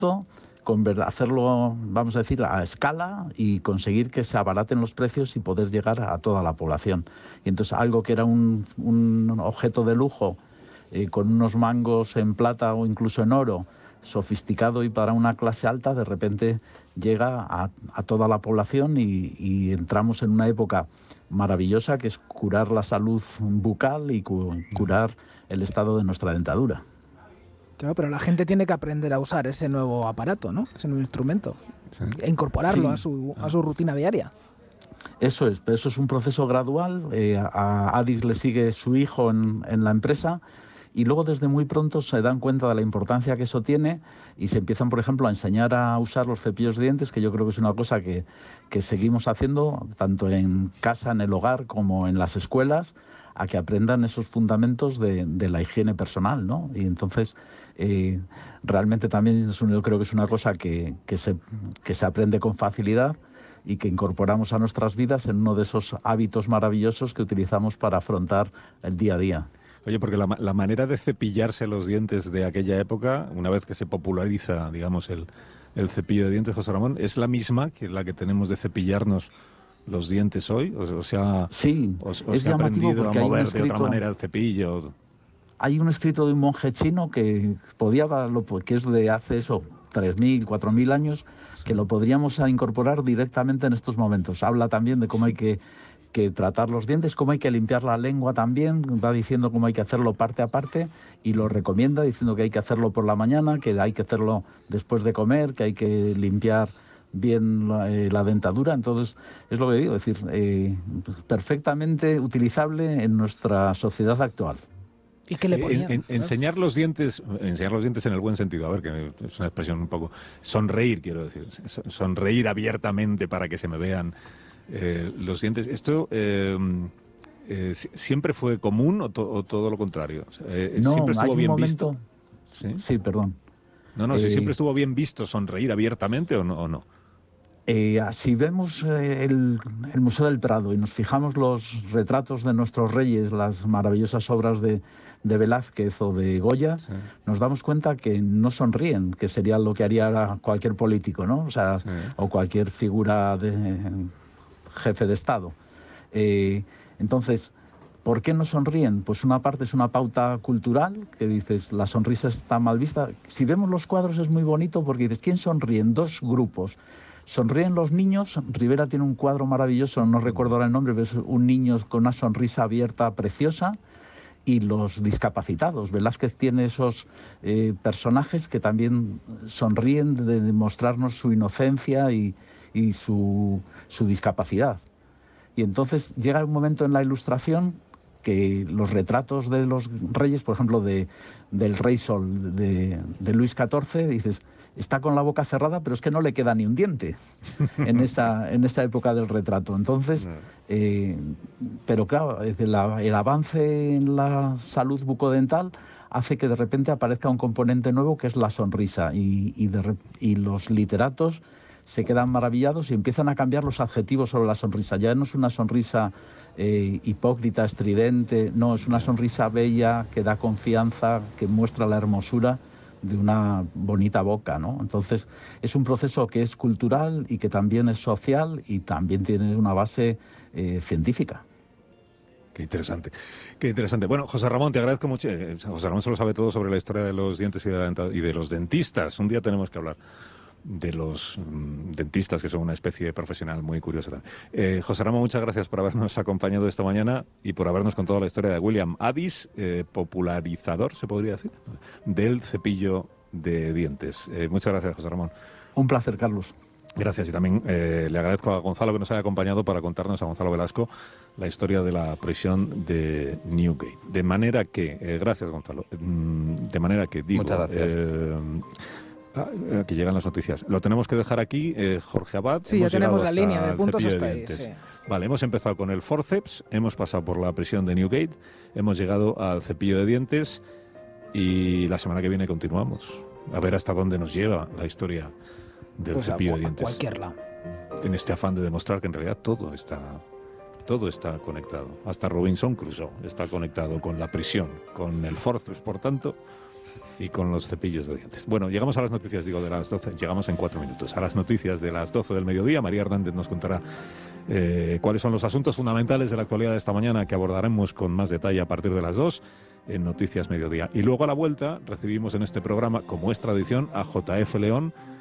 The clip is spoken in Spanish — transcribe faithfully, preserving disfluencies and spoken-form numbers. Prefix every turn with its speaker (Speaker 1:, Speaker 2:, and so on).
Speaker 1: con ver- hacerlo, vamos a decir, a escala y conseguir que se abaraten los precios y poder llegar a toda la población. Y entonces algo que era un, un objeto de lujo, eh, con unos mangos en plata o incluso en oro, sofisticado y para una clase alta, de repente llega a, a toda la población y, y entramos en una época maravillosa que es curar la salud bucal y cu- curar el estado de nuestra dentadura.
Speaker 2: Claro, pero la gente tiene que aprender a usar ese nuevo aparato, ¿no? Ese nuevo instrumento.
Speaker 3: Sí.
Speaker 2: E incorporarlo
Speaker 1: Sí.
Speaker 2: a su, a su rutina diaria.
Speaker 1: Eso es, pero eso es un proceso gradual. Eh, a Adis le sigue su hijo en, en la empresa y luego desde muy pronto se dan cuenta de la importancia que eso tiene y se empiezan, por ejemplo, a enseñar a usar los cepillos de dientes, que yo creo que es una cosa que, que seguimos haciendo tanto en casa, en el hogar, como en las escuelas, a que aprendan esos fundamentos de, de la higiene personal, ¿no? Y entonces, eh, realmente también es un- yo creo que es una cosa que, que, se, que se aprende con facilidad y que incorporamos a nuestras vidas en uno de esos hábitos maravillosos que utilizamos para afrontar el día a día.
Speaker 3: Oye, porque la, ma- la manera de cepillarse los dientes de aquella época, una vez que se populariza, digamos, el, el cepillo de dientes, José Ramón, es la misma que la que tenemos de cepillarnos los dientes hoy. O, o sea,
Speaker 1: Sí,
Speaker 3: o, o
Speaker 1: es
Speaker 3: se ha
Speaker 1: llamativo
Speaker 3: aprendido a
Speaker 1: porque hay un
Speaker 3: mover de otra
Speaker 1: escrito...
Speaker 3: manera el cepillo.
Speaker 1: Hay un escrito de un monje chino que podía, lo- que es de hace eso, tres mil, cuatro mil años, que lo podríamos a incorporar directamente en estos momentos. Habla también de cómo hay que, que tratar los dientes, cómo hay que limpiar la lengua también, va diciendo cómo hay que hacerlo parte a parte y lo recomienda diciendo que hay que hacerlo por la mañana, que hay que hacerlo después de comer, que hay que limpiar bien la, eh, la dentadura. Entonces, es lo que digo, es decir, eh, perfectamente utilizable en nuestra sociedad actual.
Speaker 2: ¿Y qué le
Speaker 3: En-
Speaker 2: ponían?
Speaker 3: en- enseñar los dientes, enseñar los dientes en el buen sentido, a ver, que es una expresión un poco... Sonreír, quiero decir. son- Sonreír abiertamente para que se me vean eh, los dientes. ¿Esto eh, eh, si- siempre fue común o, to- o todo lo contrario? O sea, eh,
Speaker 1: No,
Speaker 3: ¿Siempre
Speaker 1: hay
Speaker 3: estuvo
Speaker 1: un
Speaker 3: bien
Speaker 1: momento...
Speaker 3: visto? ¿Sí?
Speaker 1: Sí, perdón.
Speaker 3: No, no, si
Speaker 1: Eh,
Speaker 3: siempre estuvo bien visto sonreír abiertamente o no. O no.
Speaker 1: Eh, si vemos eh, el, el Museo del Prado y nos fijamos los retratos de nuestros reyes, las maravillosas obras de, de Velázquez o de Goya,
Speaker 3: Sí.
Speaker 1: nos damos cuenta que no sonríen, que sería lo que haría ahora cualquier político, ¿no? O sea,
Speaker 3: Sí.
Speaker 1: o cualquier figura de jefe de Estado. Eh, entonces, ¿por qué no sonríen? Pues una parte es una pauta cultural, que dices, la sonrisa está mal vista. Si vemos los cuadros es muy bonito porque dices, ¿quién sonríen? Dos grupos. Sonríen los niños. Rivera tiene un cuadro maravilloso, no recuerdo ahora el nombre, pero es un niño con una sonrisa abierta preciosa. Y los discapacitados. Velázquez tiene esos eh, personajes que también sonríen de demostrarnos su inocencia y, y su, su discapacidad. Y entonces llega un momento en la Ilustración que los retratos de los reyes, por ejemplo, de, del Rey Sol de, de Luis catorce, dices, está con la boca cerrada, pero es que no le queda ni un diente en esa, en esa época del retrato. Entonces, eh, pero claro, es de la- el avance en la salud bucodental hace que de repente aparezca un componente nuevo que es la sonrisa y, y, de, re- y los literatos se quedan maravillados y empiezan a cambiar los adjetivos sobre la sonrisa. Ya no es una sonrisa eh, hipócrita, estridente, no, es una sonrisa bella que da confianza, que muestra la hermosura de una bonita boca, ¿no? Entonces, es un proceso que es cultural y que también es social y también tiene una base eh, científica.
Speaker 3: Qué interesante, qué interesante. Bueno, José Ramón, te agradezco mucho. Eh, José Ramón se lo sabe todo sobre la historia de los dientes y de, la denta- y de los dentistas. Un día tenemos que hablar de los mm, dentistas, que son una especie profesional muy curiosa también. Eh, José Ramón, muchas gracias por habernos acompañado esta mañana y por habernos contado la historia de William Addis, eh, popularizador, se podría decir, del cepillo de dientes. Eh, muchas gracias, José Ramón.
Speaker 1: Un placer, Carlos.
Speaker 3: Gracias, y también eh, le agradezco a Gonzalo que nos haya acompañado para contarnos, a Gonzalo Velasco, la historia de la prisión de Newgate. De manera que, eh, gracias Gonzalo, mm, de manera que digo...
Speaker 4: Muchas gracias.
Speaker 3: Eh, ah, que llegan las noticias. Lo tenemos que dejar aquí, eh, Jorge Abad.
Speaker 2: Sí, ya
Speaker 3: Hemos
Speaker 2: tenemos
Speaker 3: llegado
Speaker 2: la
Speaker 3: hasta
Speaker 2: línea de
Speaker 3: el
Speaker 2: puntos
Speaker 3: cepillo
Speaker 2: hasta
Speaker 3: de
Speaker 2: ahí,
Speaker 3: dientes.
Speaker 2: sí.
Speaker 3: Vale, hemos empezado con el forceps, hemos pasado por la prisión de Newgate, hemos llegado al cepillo de dientes y la semana que viene continuamos. A ver hasta dónde nos lleva la historia del
Speaker 2: Pues a,
Speaker 3: cepillo de
Speaker 2: a
Speaker 3: dientes.
Speaker 2: cualquier lado.
Speaker 3: En este afán de demostrar que en realidad todo está, todo está conectado. Hasta Robinson Crusoe está conectado con la prisión, con el forceps, por tanto, y con los cepillos de dientes. Bueno, llegamos a las noticias, digo, de las doce, llegamos en cuatro minutos. A las noticias de las doce del mediodía, María Hernández nos contará eh, cuáles son los asuntos fundamentales de la actualidad de esta mañana que abordaremos con más detalle a partir de las dos en Noticias Mediodía. Y luego a la vuelta recibimos en este programa, como es tradición, a J F León,